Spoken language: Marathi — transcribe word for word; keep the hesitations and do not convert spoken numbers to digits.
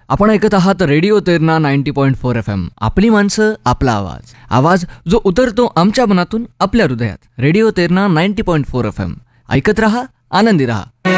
आपण ऐकत आहात radio Terna ninety point four F M. आपली माणसं, आपला आवाज. आवाज जो उतरतो आमच्या मनातून आपल्या हृदयात. Radio Terna ninety point four F M. ऐकत रहा, आनंदी रहा.